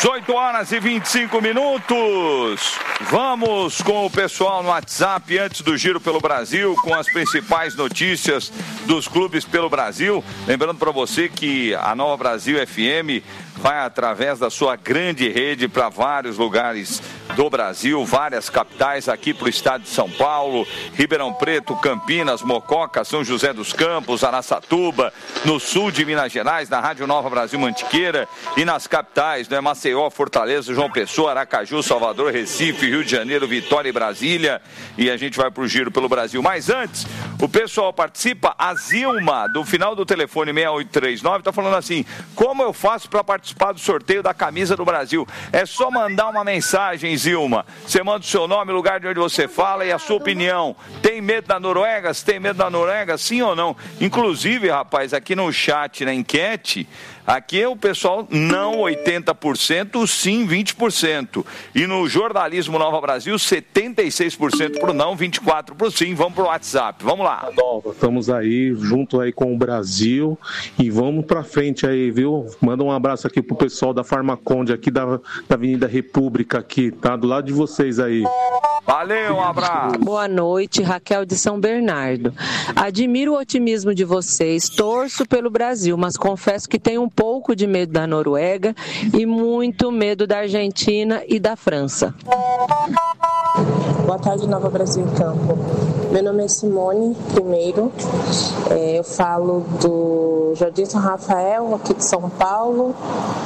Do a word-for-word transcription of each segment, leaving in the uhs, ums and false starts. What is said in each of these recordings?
dezoito horas e vinte e cinco minutos. Vamos com o pessoal no WhatsApp antes do Giro pelo Brasil, com as principais notícias dos clubes pelo Brasil. Lembrando para você que a Nova Brasil F M vai através da sua grande rede para vários lugares do Brasil, várias capitais, aqui para o estado de São Paulo, Ribeirão Preto, Campinas, Mococa, São José dos Campos, Araçatuba, no sul de Minas Gerais, na Rádio Nova Brasil Mantiqueira, e nas capitais, né, Maceió, Fortaleza, João Pessoa, Aracaju, Salvador, Recife, Rio de Janeiro, Vitória e Brasília, e a gente vai para o Giro pelo Brasil. Mas antes, o pessoal participa, a Zilma, do final do telefone seis oito três nove, está falando assim: como eu faço para participar do sorteio da camisa do Brasil? É só mandar uma mensagem, Zilma. Você manda o seu nome, o lugar de onde você fala e a sua opinião. Tem medo da Noruega? Se tem medo da Noruega, sim ou não? Inclusive, rapaz, aqui no chat, na enquete, aqui é o pessoal não oitenta por cento, sim vinte por cento. E no Jornalismo Nova Brasil, setenta e seis por cento pro não, vinte e quatro por cento pro sim. Vamos pro WhatsApp, vamos lá. Nova, estamos aí junto aí com o Brasil e vamos pra frente aí, viu? Manda um abraço aqui pro pessoal da Farmaconde, aqui da, da Avenida República, aqui, tá? Do lado de vocês aí. Valeu, um abraço. Boa noite, Raquel de São Bernardo. Admiro o otimismo de vocês, torço pelo Brasil, mas confesso que tenho um pouco de medo da Noruega e muito medo da Argentina e da França. Boa tarde, Nova Brasil em Campo. Meu nome é Simone, primeiro. É, eu falo do Jardim São Rafael, aqui de São Paulo.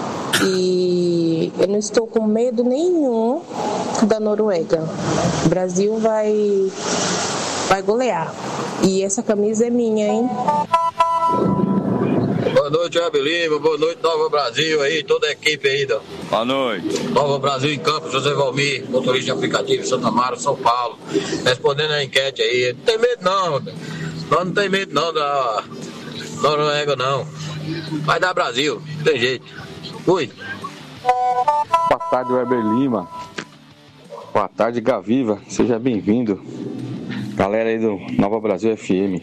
E eu não estou com medo nenhum da Noruega. O Brasil vai, vai golear. E essa camisa é minha, hein? Boa noite, Web Lima. Boa noite, Nova Brasil aí, toda a equipe aí. Da... Boa noite. Nova Brasil em Campo, José Valmir, motorista de aplicativo, Santa Mara, São Paulo. Respondendo a enquete aí. Não tem medo não, nós não tem medo não da Noruega não. Vai dar Brasil, não tem jeito. Fui. Boa tarde, Weber Lima. Boa tarde, Gaviva. Seja bem-vindo. Galera aí do Nova Brasil F M.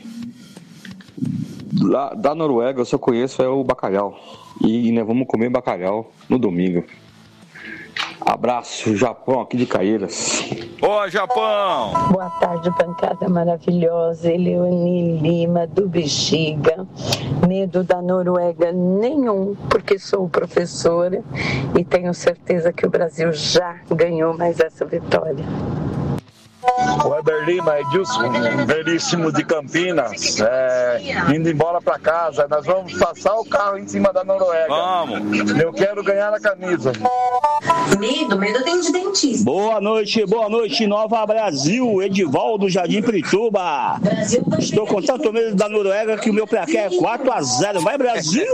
Lá, da Noruega eu só conheço é o bacalhau. E nós vamos comer bacalhau no domingo. Abraço, Japão, aqui de Caeiras. Ô, Japão! Boa tarde, bancada maravilhosa. Eleone Lima, do Bexiga. Medo da Noruega nenhum, porque sou professora e tenho certeza que o Brasil já ganhou mais essa vitória. Weber Lima, Edilson, Veríssimo de Campinas, é, indo embora para casa, nós vamos passar o carro em cima da Noruega. Vamos! Eu quero ganhar a camisa. Medo, medo tem de dentista. Boa noite, boa noite, Nova Brasil, Edivaldo, Jardim Pirituba. Estou com tanto medo da Noruega que o meu placar é quatro a zero. Vai, Brasil!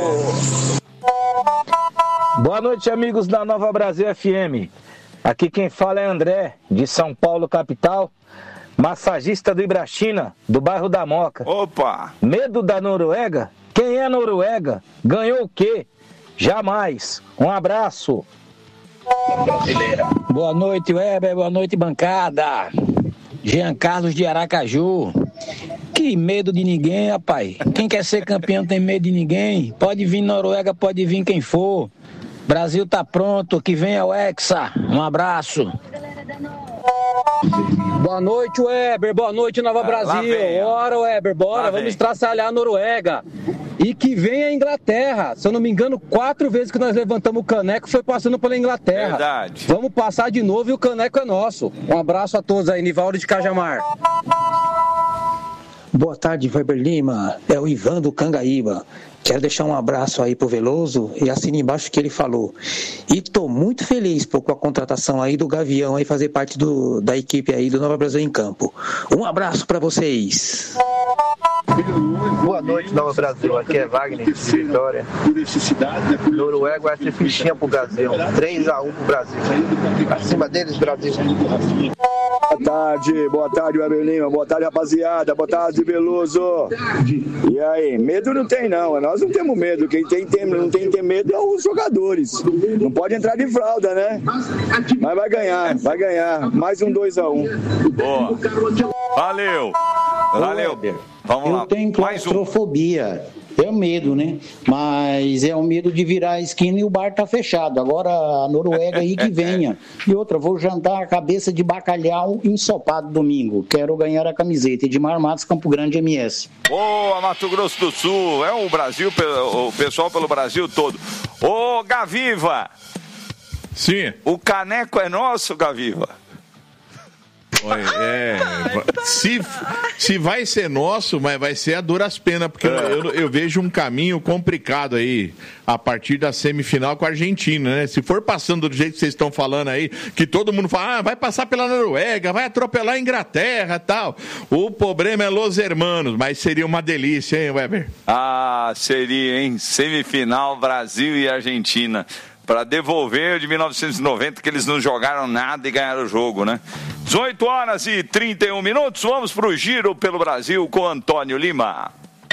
Boa noite, amigos da Nova Brasil F M. Aqui quem fala é André, de São Paulo, capital, massagista do Ibrachina, do bairro da Moca. Opa! Medo da Noruega? Quem é a Noruega? Ganhou o quê? Jamais. Um abraço. Boa noite, Weber. Boa noite, bancada. Jean Carlos de Aracaju. Que medo de ninguém, rapaz. Quem quer ser campeão não tem medo de ninguém. Pode vir Noruega, pode vir quem for. Brasil tá pronto, que venha o Hexa. Um abraço. Boa noite, Weber. Boa noite, Nova ah, Brasil. Bora, Weber, bora. Lá Vamos estraçalhar a Noruega. E que venha a Inglaterra. Se eu não me engano, quatro vezes que nós levantamos o caneco foi passando pela Inglaterra. Verdade. Vamos passar de novo e o caneco é nosso. Um abraço a todos aí, Nivaldo de Cajamar. Boa tarde, Weber Lima. É o Ivan do Cangaíba. Quero deixar um abraço aí pro Veloso e assina embaixo o que ele falou. E tô muito feliz por, com a contratação aí do Gavião aí fazer parte do, da equipe aí do Nova Brasil em Campo. Um abraço para vocês. Boa noite, Nova Brasil. Aqui é Wagner de Vitória. Noruega vai ser fichinha pro Brasil. três a um pro Brasil. Acima deles, Brasil. Boa tarde, boa tarde, Weber Lima. Boa tarde, rapaziada. Boa tarde, Veloso. E aí, medo não tem não. Nós não temos medo. Quem tem, tem, não tem que ter medo é os jogadores. Não pode entrar de fralda, né? Mas vai ganhar, vai ganhar. Mais um dois a um. Boa. Valeu. Valeu. Vamos eu lá. tenho claustrofobia. é medo, né? Mas é o medo de virar a esquina e o bar tá fechado. Agora a Noruega aí que venha. E outra, vou jantar a cabeça de bacalhau ensopado domingo. Quero ganhar a camiseta. Edmar Matos, Campo Grande, M S. Boa, Mato Grosso do Sul. É o Brasil, o pessoal pelo Brasil todo. Ô, Gaviva. Sim. O caneco é nosso, Gaviva. É, se, se vai ser nosso, mas vai ser a duras penas, porque é. eu, eu vejo um caminho complicado aí, a partir da semifinal com a Argentina, né? Se for passando do jeito que vocês estão falando aí, que todo mundo fala, ah, vai passar pela Noruega, vai atropelar a Inglaterra e tal. O problema é los hermanos, mas seria uma delícia, hein, Weber? Ah, seria, hein? Semifinal, Brasil e Argentina. Para devolver de mil novecentos e noventa, que eles não jogaram nada e ganharam o jogo, né? dezoito horas e trinta e um minutos, vamos para o Giro pelo Brasil com Antônio Lima.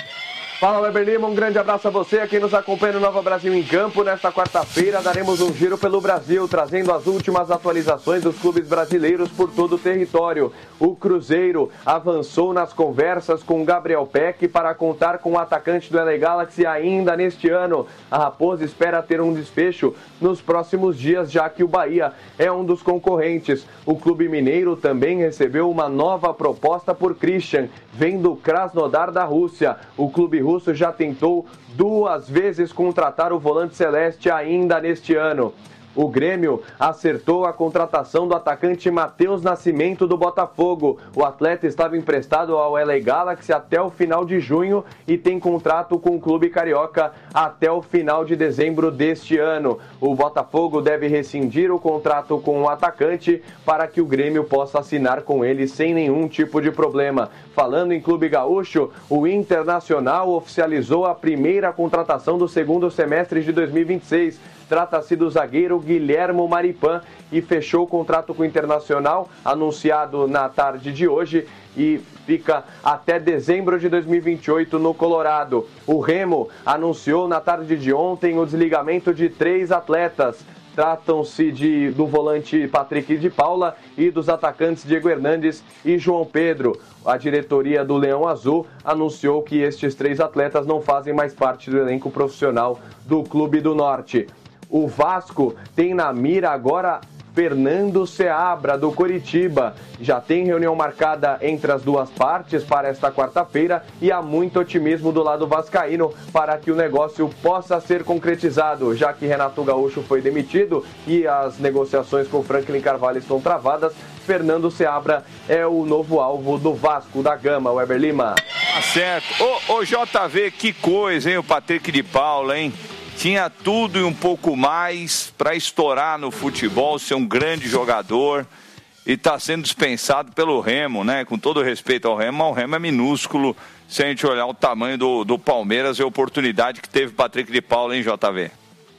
Fala, Weber Lima, um grande abraço a você, a quem nos acompanha no Nova Brasil em Campo. Nesta quarta-feira daremos um giro pelo Brasil, trazendo as últimas atualizações dos clubes brasileiros por todo o território. O Cruzeiro avançou nas conversas com Gabriel Peck para contar com o atacante do L A Galaxy ainda neste ano. A Raposa espera ter um desfecho nos próximos dias, já que o Bahia é um dos concorrentes. O clube mineiro também recebeu uma nova proposta por Christian, vem do Krasnodar da Rússia. O clube russo já tentou duas vezes contratar o volante celeste ainda neste ano. O Grêmio acertou a contratação do atacante Matheus Nascimento do Botafogo. O atleta estava emprestado ao L A Galaxy até o final de junho e tem contrato com o clube carioca até o final de dezembro deste ano. O Botafogo deve rescindir o contrato com o atacante para que o Grêmio possa assinar com ele sem nenhum tipo de problema. Falando em clube gaúcho, o Internacional oficializou a primeira contratação do segundo semestre de dois mil e vinte e seis. Trata-se do zagueiro Guilhermo Maripan e fechou o contrato com o Internacional, anunciado na tarde de hoje, e fica até dezembro de dois mil e vinte e oito no Colorado. O Remo anunciou na tarde de ontem o desligamento de três atletas. Tratam-se de, do volante Patrick de Paula e dos atacantes Diego Hernandes e João Pedro. A diretoria do Leão Azul anunciou que estes três atletas não fazem mais parte do elenco profissional do Clube do Norte. O Vasco tem na mira agora Fernando Seabra, do Coritiba. Já tem reunião marcada entre as duas partes para esta quarta-feira e há muito otimismo do lado vascaíno para que o negócio possa ser concretizado, já que Renato Gaúcho foi demitido e as negociações com Franklin Carvalho estão travadas. Fernando Seabra é o novo alvo do Vasco da Gama, Weber Lima. Tá certo. Ô, ô J V, que coisa, hein, o Patrick de Paula, hein? Tinha tudo e um pouco mais para estourar no futebol, ser um grande jogador e está sendo dispensado pelo Remo, né? Com todo respeito ao Remo, o Remo é minúsculo se a gente olhar o tamanho do, do Palmeiras e a oportunidade que teve Patrick de Paula, hein, J V?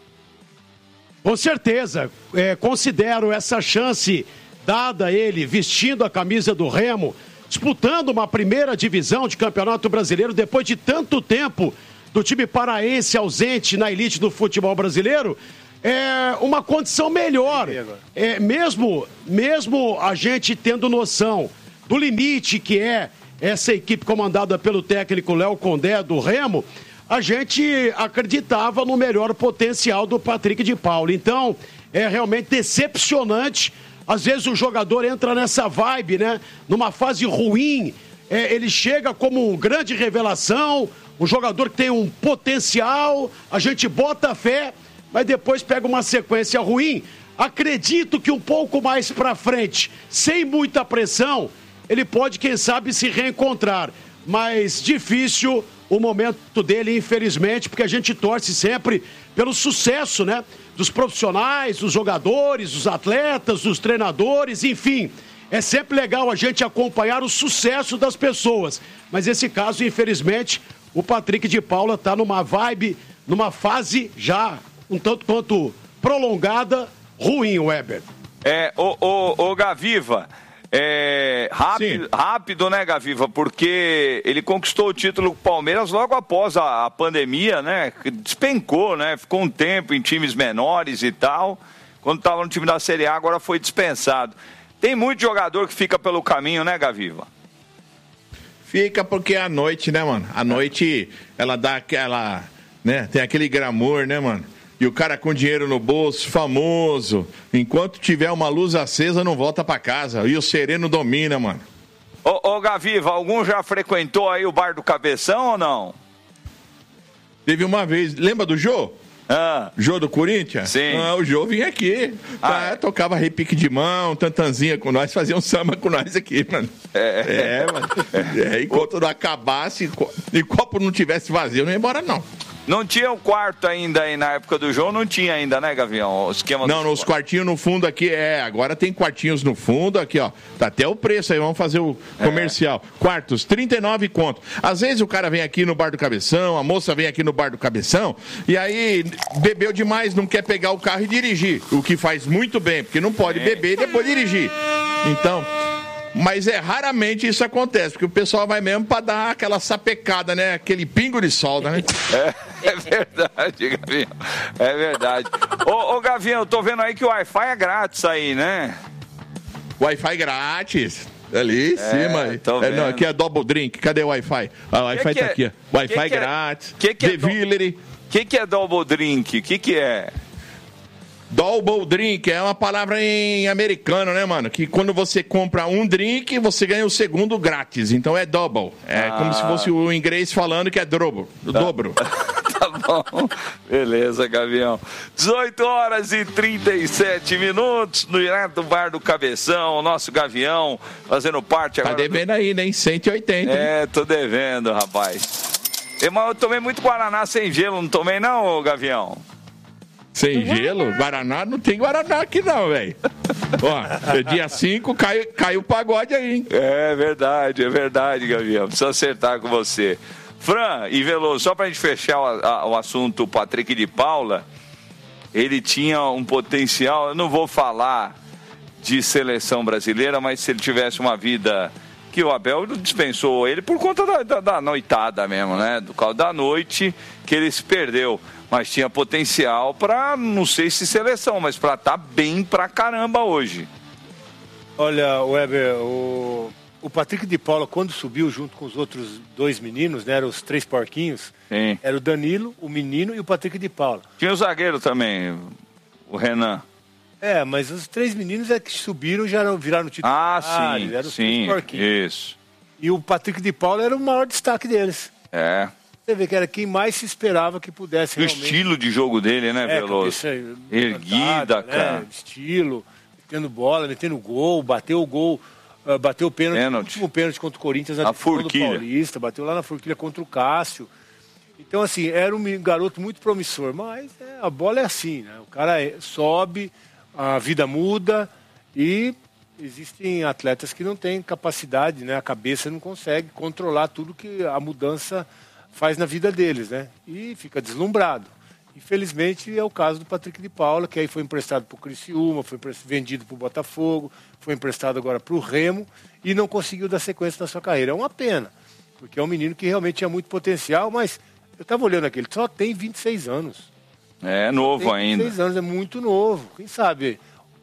Com certeza, é, considero essa chance dada a ele vestindo a camisa do Remo, disputando uma primeira divisão de Campeonato Brasileiro depois de tanto tempo do time paraense ausente na elite do futebol brasileiro, é uma condição melhor. É, mesmo, mesmo a gente tendo noção do limite que é essa equipe comandada pelo técnico Léo Condé do Remo, a gente acreditava no melhor potencial do Patrick de Paula. Então, é realmente decepcionante. Às vezes o jogador entra nessa vibe, né? Numa fase ruim, é, ele chega como uma grande revelação, um jogador que tem um potencial, a gente bota fé, mas depois pega uma sequência ruim. Acredito que um pouco mais pra frente, sem muita pressão, ele pode, quem sabe, se reencontrar. Mas difícil o momento dele, infelizmente, porque a gente torce sempre pelo sucesso, né? Dos profissionais, dos jogadores, dos atletas, dos treinadores, enfim. É sempre legal a gente acompanhar o sucesso das pessoas. Mas esse caso, infelizmente, o Patrick de Paula está numa vibe, numa fase já um tanto quanto prolongada, ruim, Weber. É, ô, ô, ô Gaviva, é, rápido, rápido, né, Gaviva? Porque ele conquistou o título com o Palmeiras logo após a, a pandemia, né? Despencou, né? Ficou um tempo em times menores e tal. Quando estava no time da Série A, agora foi dispensado. Tem muito jogador que fica pelo caminho, né, Gaviva? Fica porque é a noite, né, mano? A noite, ela dá aquela, né? Tem aquele glamour, né, mano? E o cara com dinheiro no bolso, famoso. Enquanto tiver uma luz acesa, não volta pra casa. E o sereno domina, mano. Ô, ô Gaviva, algum já frequentou aí o Bar do Cabeção ou não? Teve uma vez, lembra do Jô? Ah. Jô do Corinthians? Sim. Ah, o Jô vinha aqui. Ah, tá, é? Tocava repique de mão, tantanzinha com nós, fazia um samba com nós aqui, mano. É, é mano. É, enquanto não acabasse, e copo não tivesse vazio, não ia embora, não. Não tinha o quarto ainda aí na época do jogo, não tinha ainda, né, Gavião? O esquema não, nos quartinhos no fundo aqui, é, agora tem quartinhos no fundo aqui, ó. Tá até o preço aí, vamos fazer o comercial. É. Quartos, trinta e nove conto. Às vezes o cara vem aqui no Bar do Cabeção, a moça vem aqui no Bar do Cabeção, e aí bebeu demais, não quer pegar o carro e dirigir. O que faz muito bem, porque não pode é. beber e depois dirigir. Então... Mas é raramente isso acontece, porque o pessoal vai mesmo pra dar aquela sapecada, né? Aquele pingo de solda, né? É, é verdade, Gavião. É verdade. Ô, ô, Gavião, eu tô vendo aí que o Wi-Fi é grátis aí, né? Wi-Fi grátis. Ali em é, cima. Tô é, não, aqui é Double Drink. Cadê o Wi-Fi? Ah, o Wi-Fi tá é, aqui. Wi-Fi que que grátis. Que que é Delivery. O que, que é Double Drink? O que, que é? Double drink é uma palavra em americano, né, mano? Que quando você compra um drink, você ganha o segundo grátis. Então é double. É ah. como se fosse o inglês falando que é dobro. O dobro. Tá bom. Beleza, Gavião. dezoito horas e trinta e sete minutos no direto do Bar do Cabeção. O nosso Gavião fazendo parte agora. Tá devendo do... aí, né? cento e oitenta. É, tô devendo, rapaz. Eu, eu tomei muito Guaraná sem gelo, não tomei não, Gavião? Sem gelo? Guaraná? Não tem Guaraná aqui não, velho. Ó, dia cinco caiu, caiu o pagode aí, hein? É verdade, é verdade, Gavião. Preciso acertar com você. Fran e Veloso, só pra gente fechar o, a, o assunto, o Patrick de Paula, ele tinha um potencial, eu não vou falar de seleção brasileira, mas se ele tivesse uma vida que o Abel dispensou ele por conta da, da, da noitada mesmo, né? Do caldo da noite que ele se perdeu. Mas tinha potencial para, não sei se seleção, mas para estar tá bem pra caramba hoje. Olha, Weber, o, o Patrick de Paula, quando subiu junto com os outros dois meninos, né, eram os três porquinhos, Sim. era o Danilo, o menino e o Patrick de Paula. Tinha o zagueiro também, o Renan. É, mas os três meninos é que subiram já viraram titulares. Ah, sim, eram os sim, três porquinhos. Isso. E o Patrick de Paula era o maior destaque deles. É. Você vê que era quem mais se esperava que pudesse o realmente... O estilo de jogo dele, né, é, Veloso? Erguida, né? cara. Estilo, metendo bola, metendo gol, bateu o gol, uh, bateu o pênalti, pênalti. O último pênalti contra o Corinthians na Forquilha. do Paulista, bateu lá na Forquilha contra o Cássio. Então, assim, era um garoto muito promissor, mas é, a bola é assim, né? O cara é, sobe, a vida muda e existem atletas que não têm capacidade, né? A cabeça não consegue controlar tudo que a mudança faz na vida deles, né? E fica deslumbrado. Infelizmente é o caso do Patrick de Paula, que aí foi emprestado para o Criciúma, foi vendido para o Botafogo, foi emprestado agora para o Remo e não conseguiu dar sequência na sua carreira. É uma pena, porque é um menino que realmente tinha muito potencial, mas eu estava olhando aqui, ele só tem vinte e seis anos. É novo tem ainda. vinte e seis anos, é muito novo. Quem sabe,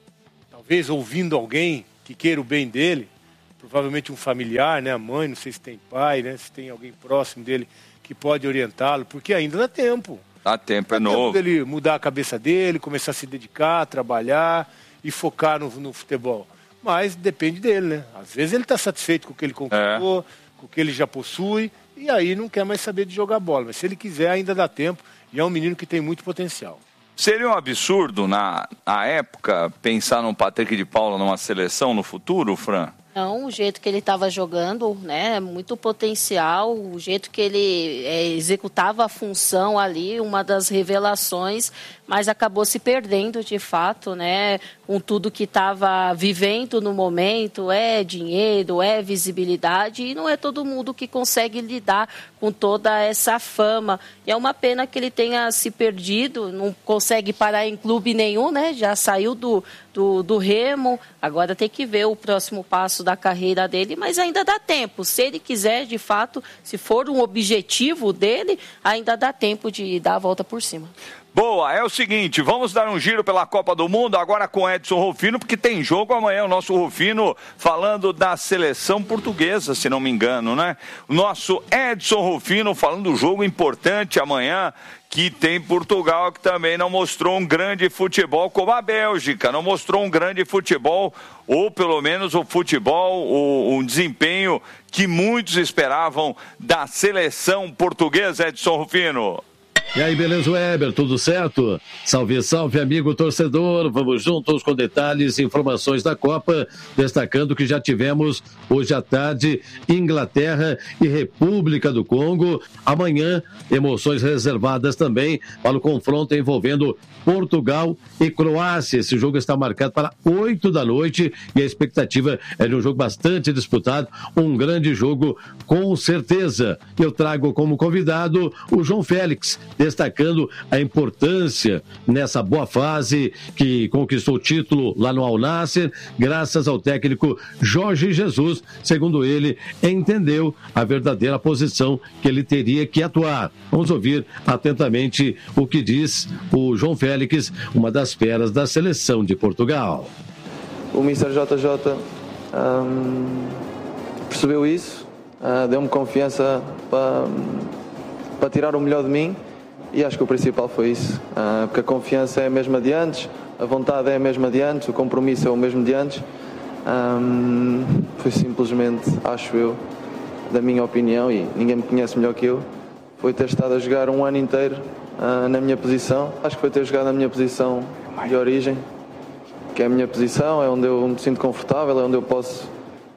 talvez ouvindo alguém que queira o bem dele, provavelmente um familiar, né, a mãe, não sei se tem pai, né, se tem alguém próximo dele que pode orientá-lo, porque ainda dá tempo. Dá tempo, é dá novo. Tempo dele mudar a cabeça dele, começar a se dedicar, trabalhar e focar no, no futebol. Mas depende dele, né? Às vezes ele está satisfeito com o que ele conquistou, é. com o que ele já possui, e aí não quer mais saber de jogar bola. Mas se ele quiser, ainda dá tempo, e é um menino que tem muito potencial. Seria um absurdo, na, na época, pensar no Patrick de Paula numa seleção no futuro, Fran? Não, o jeito que ele estava jogando, né, muito potencial, o jeito que ele é, executava a função ali, uma das revelações, mas acabou se perdendo de fato, né, com tudo que estava vivendo no momento, é dinheiro, é visibilidade, e não é todo mundo que consegue lidar com toda essa fama. E é uma pena que ele tenha se perdido, não consegue parar em clube nenhum, né, já saiu do, do, do Remo, agora tem que ver o próximo passo da carreira dele, mas ainda dá tempo. Se ele quiser, de fato, se for um objetivo dele, ainda dá tempo de dar a volta por cima. Boa, é o seguinte, vamos dar um giro pela Copa do Mundo agora com Edson Rufino, porque tem jogo amanhã, o nosso Rufino falando da seleção portuguesa, se não me engano, né? O nosso Edson Rufino falando do jogo importante amanhã, que tem Portugal, que também não mostrou um grande futebol como a Bélgica, não mostrou um grande futebol, ou pelo menos o futebol, o, um desempenho que muitos esperavam da seleção portuguesa, Edson Rufino. E aí, beleza, Weber? Tudo certo? Salve, salve, amigo torcedor. Vamos juntos com detalhes e informações da Copa, destacando que já tivemos hoje à tarde Inglaterra e República do Congo. Amanhã, emoções reservadas também para o confronto envolvendo Portugal e Croácia. Esse jogo está marcado para oito da noite e a expectativa é de um jogo bastante disputado, um grande jogo com certeza. Eu trago como convidado o João Félix, destacando a importância nessa boa fase que conquistou o título lá no Al Nassr, graças ao técnico Jorge Jesus. Segundo ele, entendeu a verdadeira posição que ele teria que atuar. Vamos ouvir atentamente o que diz o João Félix, uma das feras da seleção de Portugal. O mister J J um, percebeu isso, uh, deu-me confiança para, para tirar o melhor de mim. E acho que o principal foi isso, uh, porque a confiança é a mesma de antes, a vontade é a mesma de antes, o compromisso é o mesmo de antes. Um, foi simplesmente, acho eu, da minha opinião, e ninguém me conhece melhor que eu, foi ter estado a jogar um ano inteiro uh, na minha posição. Acho que foi ter jogado na minha posição de origem, que é a minha posição, é onde eu me sinto confortável, é onde eu posso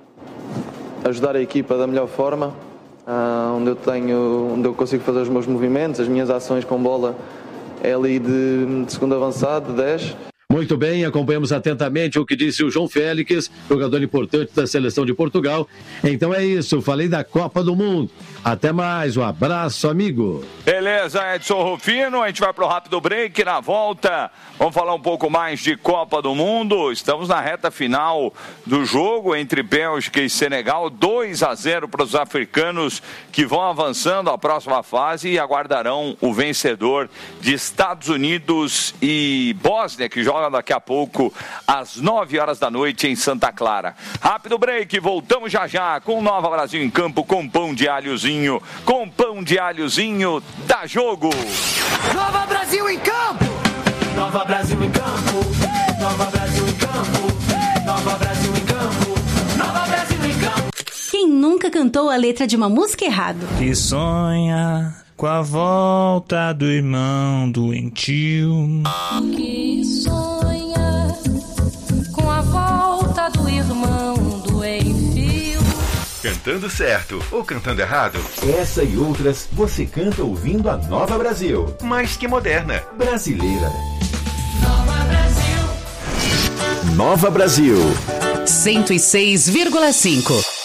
ajudar a equipa da melhor forma. Uh, onde eu tenho, onde eu consigo fazer os meus movimentos, as minhas ações com bola é ali de, de segundo avançado, de dez. Muito bem, acompanhamos atentamente o que disse o João Félix, jogador importante da seleção de Portugal. Então é isso, falei da Copa do Mundo. Até mais, um abraço, amigo. Beleza, Edson Rufino, a gente vai pro rápido break, na volta vamos falar um pouco mais de Copa do Mundo. Estamos na reta final do jogo entre Bélgica e Senegal, dois a zero para os africanos que vão avançando à próxima fase e aguardarão o vencedor de Estados Unidos e Bósnia, que joga daqui a pouco às nove horas da noite em Santa Clara. Rápido break, voltamos já já com Nova Brasil em Campo, com pão de alhozinho, com pão de alhozinho, dá jogo. Nova Brasil em Campo, Nova Brasil em Campo, Nova Brasil em Campo, Nova Brasil em Campo, Nova Brasil em Campo. Quem nunca cantou a letra de uma música errado? Que sonha com a volta do irmão doentio. Que sonha com a volta do irmão doentio. Cantando certo ou cantando errado? Essa e outras você canta ouvindo a Nova Brasil. Mais que moderna, brasileira. Nova Brasil. Nova Brasil. cento e seis vírgula cinco.